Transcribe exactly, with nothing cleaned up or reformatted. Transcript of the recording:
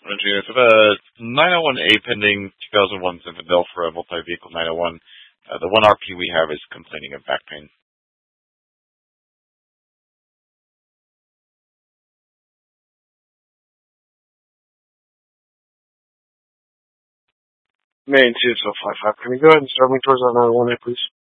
Engineer, for the nine oh one A pending two thousand one Zinfandel for a multi-vehicle nine oh one, uh, the one R P we have is complaining of back pain. Main two, so five five. Can you go ahead and start me towards that nine oh one A, please?